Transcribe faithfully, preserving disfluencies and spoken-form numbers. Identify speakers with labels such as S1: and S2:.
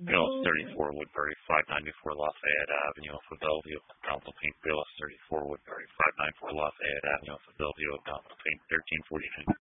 S1: Billis thirty-four Woodbury, five ninety-four Lafayette Avenue, Alpha Bellevue, Alpha Pink Billis thirty-four Woodbury, five ninety-four Lafayette Avenue, Alpha Bellevue, Alpha Pink thirteen forty-nine.